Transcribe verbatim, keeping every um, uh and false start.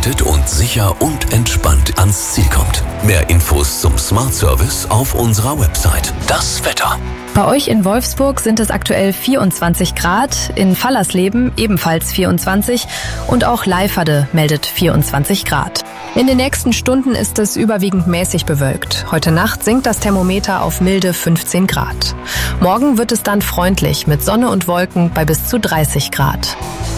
geleitet und sicher und entspannt ans Ziel kommt. Mehr Infos zum Smart Service auf unserer Website. Das Wetter. Bei euch in Wolfsburg sind es aktuell vierundzwanzig Grad, in Fallersleben ebenfalls vierundzwanzig und auch Leiferde meldet vierundzwanzig Grad. In den nächsten Stunden ist es überwiegend mäßig bewölkt. Heute Nacht sinkt das Thermometer auf milde fünfzehn Grad. Morgen wird es dann freundlich mit Sonne und Wolken bei bis zu dreißig Grad.